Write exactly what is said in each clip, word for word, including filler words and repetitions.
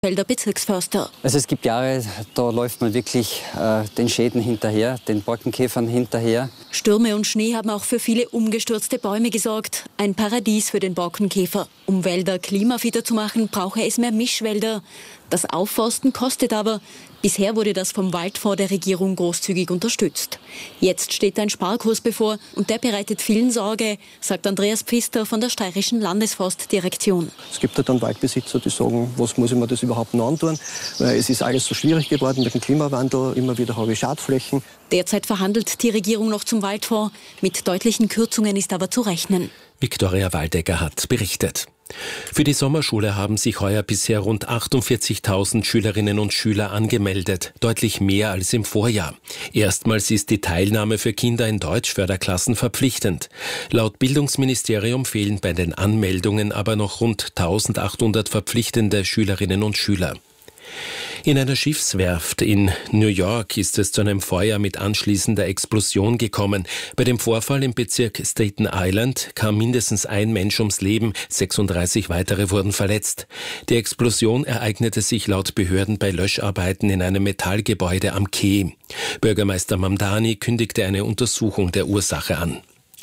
Felder Bezirksförster. Also es gibt Jahre, da läuft man wirklich äh, den Schäden hinterher, den Borkenkäfern hinterher. Stürme und Schnee haben auch für viele umgestürzte Bäume gesorgt. Ein Paradies für den Borkenkäfer. Um Wälder klimafitter zu machen, brauche es mehr Mischwälder. Das Aufforsten kostet aber. Bisher wurde das vom Waldfonds der Regierung großzügig unterstützt. Jetzt steht ein Sparkurs bevor und der bereitet vielen Sorge, sagt Andreas Pfister von der Steirischen Landesforstdirektion. Es gibt halt dann Waldbesitzer, die sagen, was muss ich mir das überhaupt noch antun? Weil es ist alles so schwierig geworden mit dem Klimawandel, immer wieder habe ich Schadflächen. Derzeit verhandelt die Regierung noch zum Waldfonds. Mit deutlichen Kürzungen ist aber zu rechnen. Viktoria Waldecker hat berichtet. Für die Sommerschule haben sich heuer bisher rund achtundvierzigtausend Schülerinnen und Schüler angemeldet, deutlich mehr als im Vorjahr. Erstmals ist die Teilnahme für Kinder in Deutschförderklassen verpflichtend. Laut Bildungsministerium fehlen bei den Anmeldungen aber noch rund eintausendachthundert verpflichtende Schülerinnen und Schüler. In einer Schiffswerft in New York ist es zu einem Feuer mit anschließender Explosion gekommen. Bei dem Vorfall im Bezirk Staten Island kam mindestens ein Mensch ums Leben, sechsunddreißig weitere wurden verletzt. Die Explosion ereignete sich laut Behörden bei Löscharbeiten in einem Metallgebäude am Quai. Bürgermeister Mamdani kündigte eine Untersuchung der Ursache an.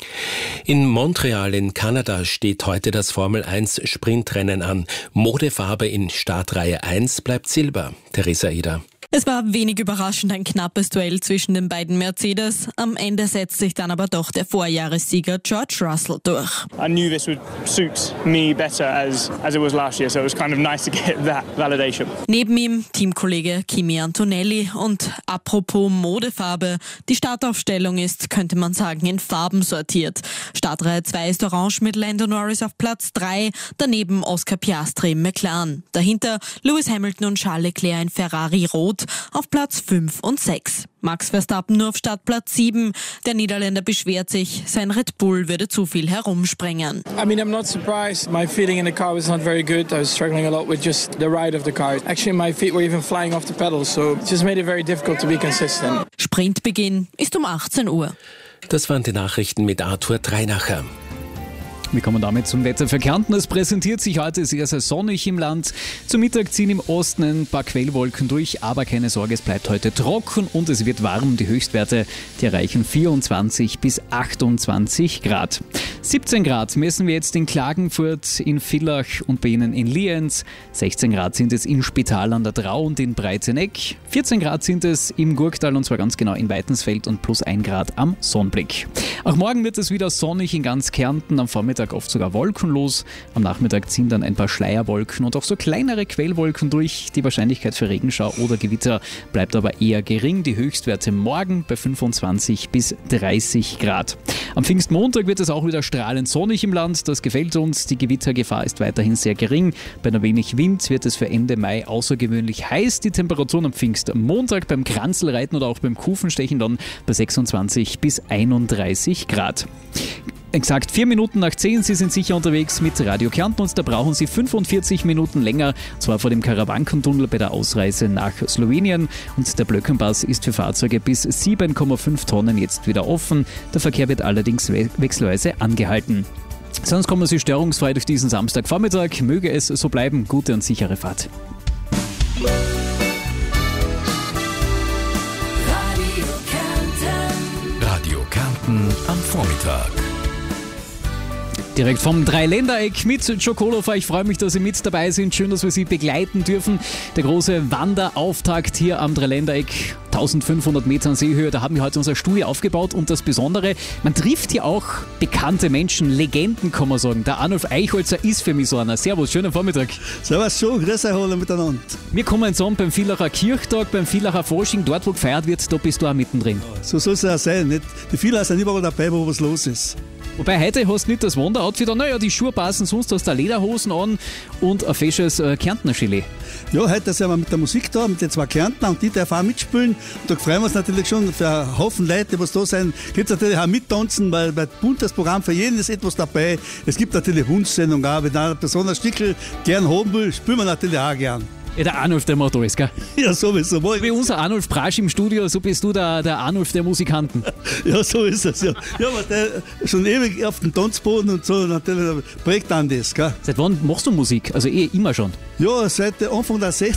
In Montreal in Kanada steht heute das Formel eins Sprintrennen an. Modefarbe in Startreihe eins bleibt Silber. Theresa Eder. Es war wenig überraschend ein knappes Duell zwischen den beiden Mercedes. Am Ende setzt sich dann aber doch der Vorjahressieger George Russell durch. I knew this would suit me better as as it was last year, so it was kind of nice to get that validation. Neben ihm Teamkollege Kimi Antonelli. Und apropos Modefarbe, die Startaufstellung ist, könnte man sagen, in Farben sortiert. Startreihe zwei ist orange mit Lando Norris auf Platz drei, daneben Oscar Piastri im McLaren. Dahinter Lewis Hamilton und Charles Leclerc in Ferrari rot auf Platz fünf und sechs. Max Verstappen nur auf Startplatz sieben. Der Niederländer beschwert sich, sein Red Bull würde zu viel herumsprengen. I mean, I'm not surprised. My feeling in the car was not very good. I was struggling a lot with just the ride of the car. Actually, my feet were even flying off the pedals, so it just made it very difficult to be consistent. Sprintbeginn ist um achtzehn Uhr. Das waren die Nachrichten mit Arthur Dreinacher. Wir kommen damit zum Wetter für Kärnten. Es präsentiert sich heute sehr, sehr sonnig im Land. Zum Mittag ziehen im Osten ein paar Quellwolken durch, aber keine Sorge, es bleibt heute trocken und es wird warm. Die Höchstwerte, die erreichen vierundzwanzig bis achtundzwanzig Grad. siebzehn Grad messen wir jetzt in Klagenfurt, in Villach und bei Ihnen in Lienz. sechzehn Grad sind es im Spital an der Drau und in Breitenegg. vierzehn Grad sind es im Gurktal und zwar ganz genau in Weitensfeld und plus ein Grad am Sonnblick. Auch morgen wird es wieder sonnig in ganz Kärnten, am Vormittag oft sogar wolkenlos. Am Nachmittag ziehen dann ein paar Schleierwolken und auch so kleinere Quellwolken durch. Die Wahrscheinlichkeit für Regenschau oder Gewitter bleibt aber eher gering. Die Höchstwerte morgen bei fünfundzwanzig bis dreißig Grad. Am Pfingstmontag wird es auch wieder strahlend sonnig im Land. Das gefällt uns. Die Gewittergefahr ist weiterhin sehr gering. Bei nur wenig Wind wird es für Ende Mai außergewöhnlich heiß. Die Temperaturen am Pfingstmontag beim Kranzelreiten oder auch beim Kufenstechen dann bei sechsundzwanzig bis einunddreißig Grad. Exakt vier Minuten nach zehn, Sie sind sicher unterwegs mit Radio Kärnten und da brauchen Sie fünfundvierzig Minuten länger, zwar vor dem Karawankentunnel bei der Ausreise nach Slowenien und der Blöckenpass ist für Fahrzeuge bis sieben Komma fünf Tonnen jetzt wieder offen. Der Verkehr wird allerdings we- wechselweise angehalten. Sonst kommen Sie störungsfrei durch diesen Samstagvormittag. Möge es so bleiben. Gute und sichere Fahrt. Radio Kärnten. Radio Kärnten am Vormittag. Direkt vom Dreiländereck mit Schokolofer. Ich freue mich, dass Sie mit dabei sind. Schön, dass wir Sie begleiten dürfen. Der große Wanderauftakt hier am Dreiländereck. eintausendfünfhundert Metern Seehöhe. Da haben wir heute unser Studio aufgebaut. Und das Besondere, man trifft hier auch bekannte Menschen, Legenden, kann man sagen. Der Arnulf Eichholzer ist für mich so einer. Servus, schönen Vormittag. Servus schon, grüß euch alle miteinander. Wir kommen zusammen beim Villacher Kirchtag, beim Villacher Fasching. Dort, wo gefeiert wird, da bist du auch mittendrin. So soll es ja sein. Nicht? Die Villacher sind überall dabei, wo was los ist. Wobei heute hast du nicht das Wanderoutfit an, naja, die Schuhe passen, sonst hast du Lederhosen an und ein fesches äh, Kärntner Gelee. Ja, heute sind wir mit der Musik da, mit den zwei Kärntner und die dürfen auch mitspielen. Und da freuen wir uns natürlich schon für einen Haufen Leute, die da sind. Gibt natürlich auch mittanzen, weil bei buntes Programm für jeden ist etwas dabei. Es gibt natürlich Wunschsendung auch, wenn einer besonders Stickel gern haben will, spielen wir natürlich auch gern. Ja, der Arnulf, der macht alles, gell? Ja, sowieso. Wie unser Arnulf Brasch im Studio, so bist du der, der Arnulf der Musikanten. Ja, so ist es, ja. Ja, aber der schon ewig auf dem Tanzboden und so, natürlich prägt dann das, gell? Seit wann machst du Musik? Also eh immer schon? Ja, seit Anfang der sechziger